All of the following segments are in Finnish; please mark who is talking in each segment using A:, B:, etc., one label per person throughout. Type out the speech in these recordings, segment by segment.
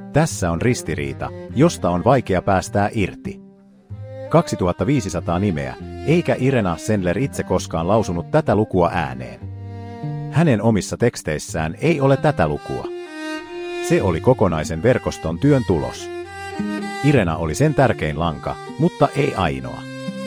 A: Tässä on ristiriita, josta on vaikea päästää irti. 2500 nimeä, eikä Irena Sendler itse koskaan lausunut tätä lukua ääneen. Hänen omissa teksteissään ei ole tätä lukua. Se oli kokonaisen verkoston työn tulos. Irena oli sen tärkein lanka, mutta ei ainoa.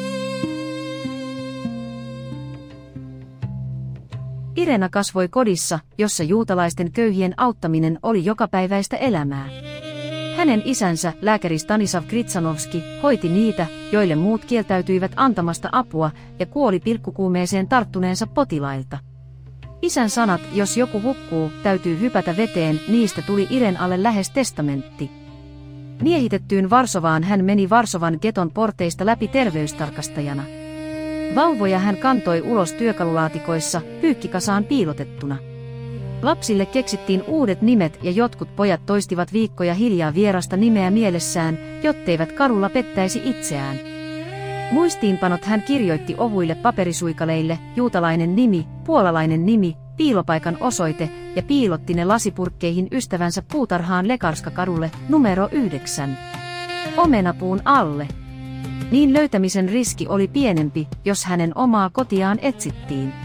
B: Irena kasvoi kodissa, jossa juutalaisten köyhien auttaminen oli jokapäiväistä elämää. Hänen isänsä, lääkäri Stanislav Kritsanovski, hoiti niitä, joille muut kieltäytyivät antamasta apua ja kuoli pilkkukuumeeseen tarttuneensa potilailta. Isän sanat, jos joku hukkuu, täytyy hypätä veteen, niistä tuli Irenalle lähes testamentti. Miehitettyyn Varsovaan hän meni Varsovan geton porteista läpi terveystarkastajana. Vauvoja hän kantoi ulos työkalulaatikoissa, pyykkikasaan piilotettuna. Lapsille keksittiin uudet nimet ja jotkut pojat toistivat viikkoja hiljaa vierasta nimeä mielessään, jotteivät kadulla pettäisi itseään. Muistiinpanot hän kirjoitti ohuille paperisuikaleille, juutalainen nimi, puolalainen nimi, piilopaikan osoite ja piilotti ne lasipurkkeihin ystävänsä puutarhaan Lekarska-kadulle, numero 9. Omenapuun alle. Niin löytämisen riski oli pienempi, jos hänen omaa kotiaan etsittiin.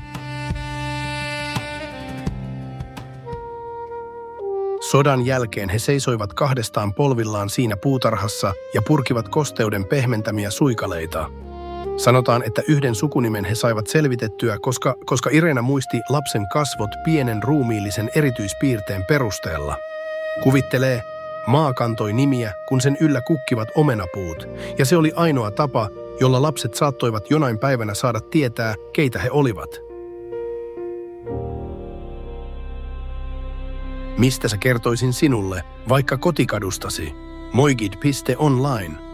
C: Sodan jälkeen he seisoivat kahdestaan polvillaan siinä puutarhassa ja purkivat kosteuden pehmentämiä suikaleita. Sanotaan, että yhden sukunimen he saivat selvitettyä, koska Irena muisti lapsen kasvot pienen ruumiillisen erityispiirteen perusteella. Kuvittelee, maa kantoi nimiä, kun sen yllä kukkivat omenapuut, ja se oli ainoa tapa, jolla lapset saattoivat jonain päivänä saada tietää, keitä he olivat. Mistä sä kertoisin sinulle, vaikka kotikadustasi? Moigid.online